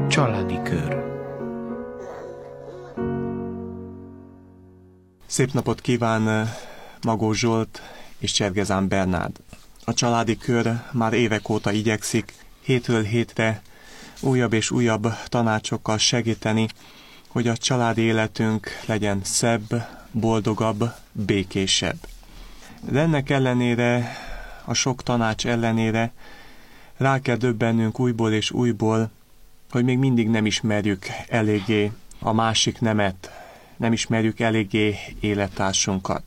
Családi kör. Szép napot kíván Magó Zsolt és Csergezán Bernárd. A családi kör már évek óta igyekszik hétről hétre újabb és újabb tanácsokkal segíteni, hogy a családi életünk legyen szebb, boldogabb, békésebb. De ennek ellenére, a sok tanács ellenére rá kell döbbennünk újból és újból, hogy még mindig nem ismerjük eléggé a másik nemet, nem ismerjük eléggé élettársunkat.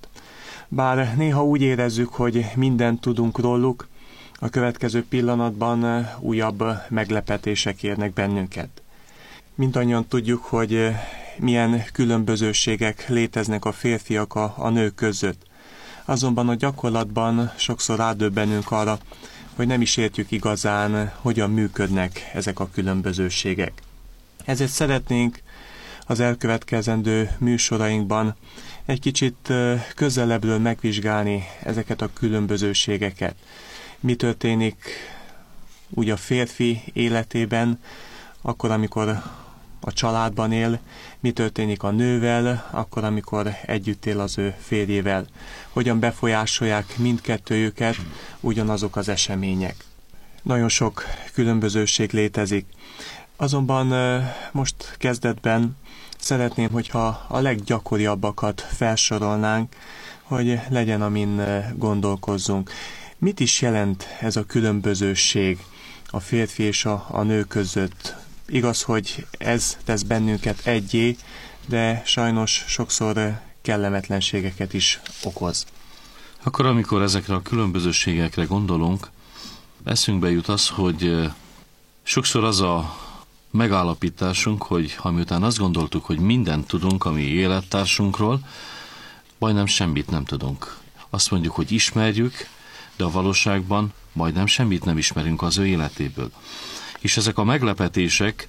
Bár néha úgy érezzük, hogy mindent tudunk róluk, a következő pillanatban újabb meglepetések érnek bennünket. Mindannyian tudjuk, hogy milyen különbözőségek léteznek a férfiak a nők között. Azonban a gyakorlatban sokszor rádöbbenünk arra, hogy nem is értjük igazán, hogyan működnek ezek a különbözőségek. Ezért szeretnénk az elkövetkezendő műsorainkban egy kicsit közelebbről megvizsgálni ezeket a különbözőségeket. Mi történik úgy a férfi életében, akkor, amikor a családban él, mi történik a nővel, akkor, amikor együtt él az ő férjével. Hogyan befolyásolják mindkettőjüket ugyanazok az események. Nagyon sok különbözőség létezik. Azonban most kezdetben szeretném, hogyha a leggyakoriabbakat felsorolnánk, hogy legyen, amin gondolkozzunk. Mit is jelent ez a különbözőség a férfi és a nő között? Igaz, hogy ez tesz bennünket egyé, de sajnos sokszor kellemetlenségeket is okoz. Akkor, amikor ezekre a különbözőségekre gondolunk, eszünkbe jut az, hogy sokszor az a megállapításunk, hogy ha miután azt gondoltuk, hogy mindent tudunk a mi élettársunkról, majdnem semmit nem tudunk. Azt mondjuk, hogy ismerjük, de a valóságban majdnem semmit nem ismerünk az ő életéből. És ezek a meglepetések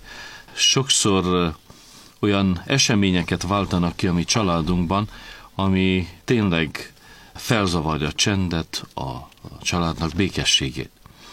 sokszor olyan eseményeket váltanak ki a mi családunkban, ami tényleg felzavarja a csendet, a családnak békességét.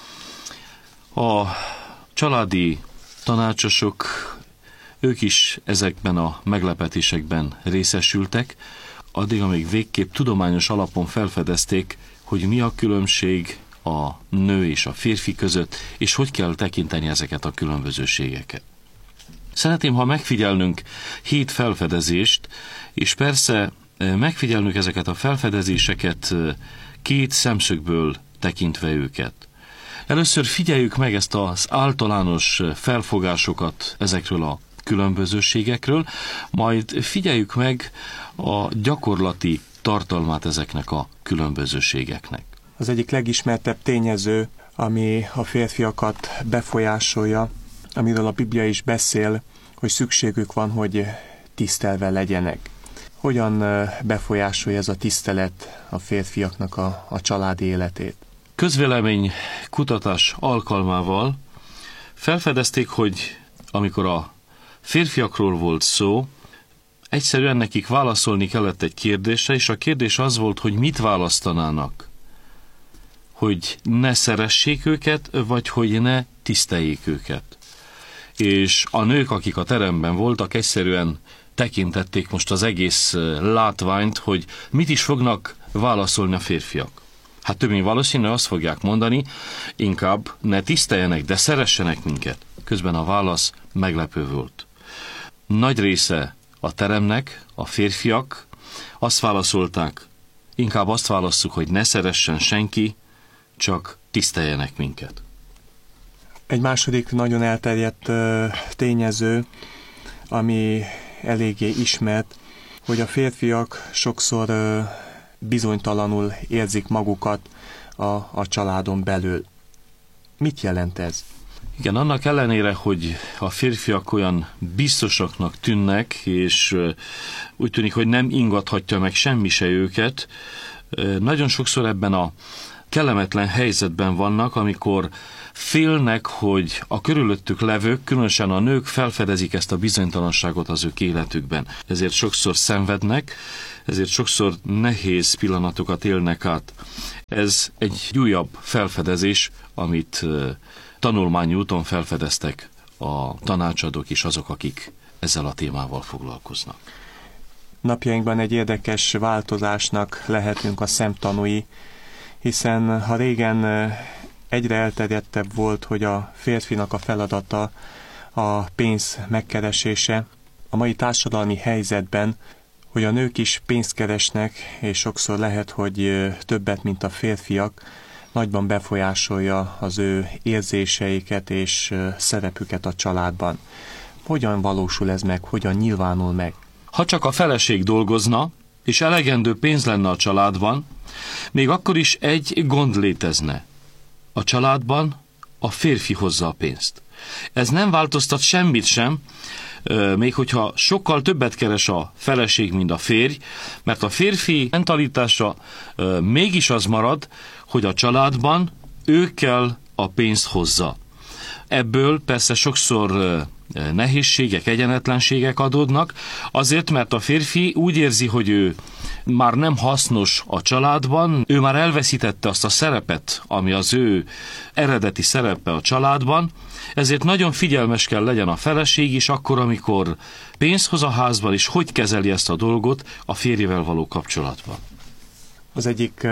A családi tanácsosok, ők is ezekben a meglepetésekben részesültek, addig, amíg végképp tudományos alapon felfedezték, hogy mi a különbség a nő és a férfi között, és hogy kell tekinteni ezeket a különbözőségeket. Szeretném, ha megfigyelnünk 7 felfedezést, és persze megfigyelnünk ezeket a felfedezéseket 2 szemszögből tekintve őket. Először figyeljük meg ezt az általános felfogásokat ezekről a különbözőségekről, majd figyeljük meg a gyakorlati tartalmát ezeknek a különbözőségeknek. Az egyik legismertebb tényező, ami a férfiakat befolyásolja, amiről a Biblia is beszél, hogy szükségük van, hogy tisztelve legyenek. Hogyan befolyásolja ez a tisztelet a férfiaknak a családi életét? Közvélemény kutatás alkalmával felfedezték, hogy amikor a férfiakról volt szó, egyszerűen nekik válaszolni kellett egy kérdésre, és a kérdés az volt, hogy mit választanának. Hogy ne szeressék őket, vagy hogy ne tiszteljék őket. És a nők, akik a teremben voltak, egyszerűen tekintették most az egész látványt, hogy mit is fognak válaszolni a férfiak. Hát több mint valószínű azt fogják mondani, inkább ne tiszteljenek, de szeressenek minket. Közben a válasz meglepő volt. Nagy része a teremnek, a férfiak azt válaszolták, inkább azt válasszuk, hogy ne szeressen senki, csak tiszteljenek minket. Egy második nagyon elterjedt tényező, ami eléggé ismert, hogy a férfiak sokszor bizonytalanul érzik magukat a családon belül. Mit jelent ez? Igen, annak ellenére, hogy a férfiak olyan biztosaknak tűnnek, és úgy tűnik, hogy nem ingathatja meg semmi se őket, nagyon sokszor ebben a kellemetlen helyzetben vannak, amikor félnek, hogy a körülöttük levők, különösen a nők felfedezik ezt a bizonytalanságot az ők életükben. Ezért sokszor szenvednek, ezért sokszor nehéz pillanatokat élnek át. Ez egy újabb felfedezés, amit tanulmányi úton felfedeztek a tanácsadók és azok, akik ezzel a témával foglalkoznak. Napjainkban egy érdekes változásnak lehetünk a szemtanúi, hiszen ha régen egyre elterjedtebb volt, hogy a férfinak a feladata a pénz megkeresése, a mai társadalmi helyzetben, hogy a nők is pénzt keresnek, és sokszor lehet, hogy többet, mint a férfiak, nagyban befolyásolja az ő érzéseiket és szerepüket a családban. Hogyan valósul ez meg, hogyan nyilvánul meg? Ha csak a feleség dolgozna, és elegendő pénz lenne a családban, még akkor is egy gond létezne. A családban a férfi hozza a pénzt. Ez nem változtat semmit sem, még hogyha sokkal többet keres a feleség, mint a férj, mert a férfi mentalitása mégis az marad, hogy a családban ő kell a pénzt hozza. Ebből persze sokszor nehézségek, egyenetlenségek adódnak, azért, mert a férfi úgy érzi, hogy ő már nem hasznos a családban, ő már elveszítette azt a szerepet, ami az ő eredeti szerepe a családban, ezért nagyon figyelmes kell legyen a feleség is akkor, amikor pénzt hoz a házban, és hogy kezeli ezt a dolgot a férjével való kapcsolatban. Az egyik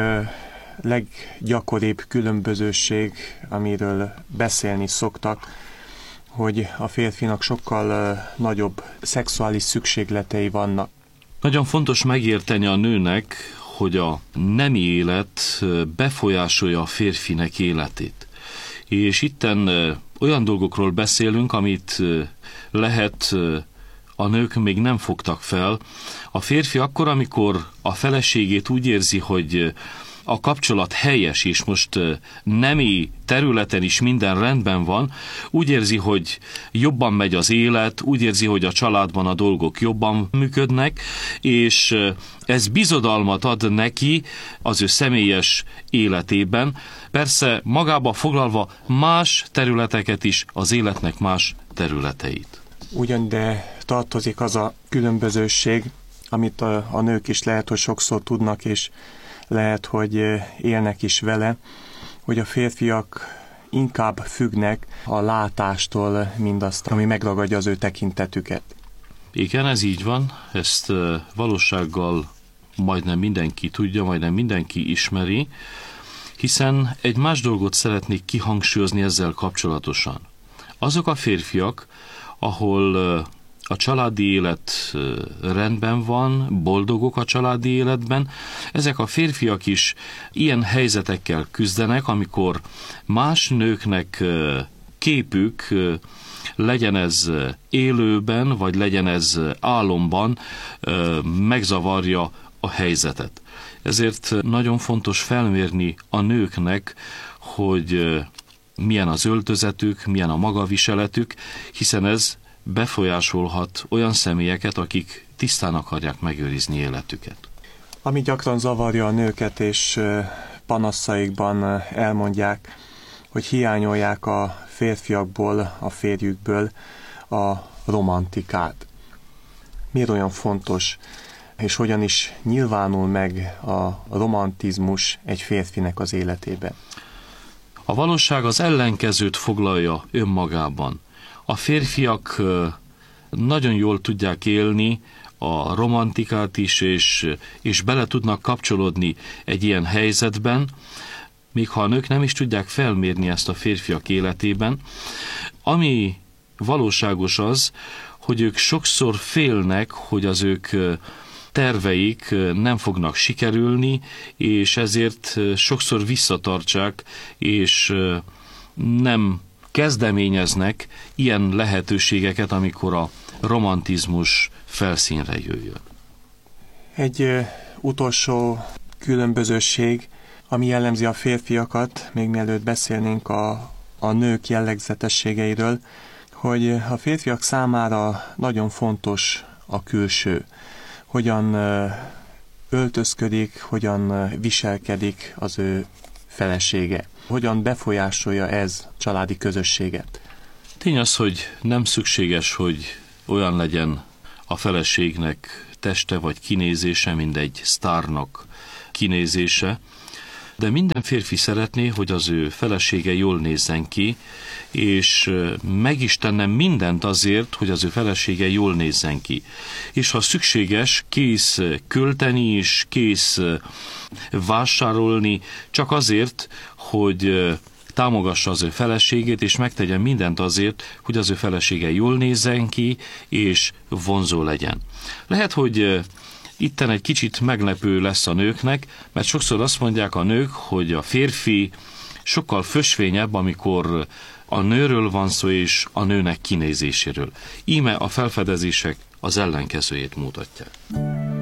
leggyakoribb különbözőség, amiről beszélni szoktak, hogy a férfinak sokkal nagyobb szexuális szükségletei vannak. Nagyon fontos megérteni a nőnek, hogy a nemi élet befolyásolja a férfinek életét. És itten olyan dolgokról beszélünk, amit lehet a nők még nem fogtak fel. A férfi akkor, amikor a feleségét úgy érzi, hogy a kapcsolat helyes, és most nemi területen is minden rendben van, úgy érzi, hogy jobban megy az élet, úgy érzi, hogy a családban a dolgok jobban működnek, és ez bizodalmat ad neki az ő személyes életében. Persze magába foglalva más területeket is, az életnek más területeit. Ugyan, de tartozik az a különbözőség, amit a nők is lehet, hogy sokszor tudnak, és lehet, hogy élnek is vele, hogy a férfiak inkább függnek a látástól, mindazt, ami megragadja az ő tekintetüket. Igen, ez így van, ezt valósággal majdnem mindenki tudja, majdnem mindenki ismeri, hiszen egy más dolgot szeretnék kihangsúlyozni ezzel kapcsolatosan. Azok a férfiak, ahol a családi élet rendben van, boldogok a családi életben, ezek a férfiak is ilyen helyzetekkel küzdenek, amikor más nőknek képük, legyen ez élőben, vagy legyen ez álomban, megzavarja a helyzetet. Ezért nagyon fontos felmérni a nőknek, hogy milyen az öltözetük, milyen a magaviseletük, hiszen ez befolyásolhat olyan személyeket, akik tisztán akarják megőrizni életüket. Ami gyakran zavarja a nőket, és panaszaikban elmondják, hogy hiányolják a férfiakból, a férjükből a romantikát. Miért olyan fontos, és hogyan is nyilvánul meg a romantizmus egy férfinek az életében? A valóság az ellenkezőt foglalja önmagában. A férfiak nagyon jól tudják élni a romantikát is, és bele tudnak kapcsolódni egy ilyen helyzetben, míg ha a nők nem is tudják felmérni ezt a férfiak életében. Ami valóságos az, hogy ők sokszor félnek, hogy az ők terveik nem fognak sikerülni, és ezért sokszor visszatartsák, és nem kezdeményeznek ilyen lehetőségeket, amikor a romantizmus felszínre jöjjön. Egy utolsó különbözőség, ami jellemzi a férfiakat, még mielőtt beszélnénk a nők jellegzetességeiről, hogy a férfiak számára nagyon fontos a külső. Hogyan öltözködik, hogyan viselkedik az ő felesége. Hogyan befolyásolja ez a családi közösséget? Tény az, hogy nem szükséges, hogy olyan legyen a feleségnek teste vagy kinézése, mint egy sztárnak kinézése, de minden férfi szeretné, hogy az ő felesége jól nézzen ki, és meg is tenne mindent azért, hogy az ő felesége jól nézzen ki. És ha szükséges, kész költeni és kész vásárolni, csak azért, hogy támogassa az ő feleségét, és megtegyen mindent azért, hogy az ő felesége jól nézzen ki, és vonzó legyen. Lehet, hogy itten egy kicsit meglepő lesz a nőknek, mert sokszor azt mondják a nők, hogy a férfi sokkal fösvényebb, amikor a nőről van szó, és a nőnek kinézéséről. Íme a felfedezések az ellenkezőjét mutatják.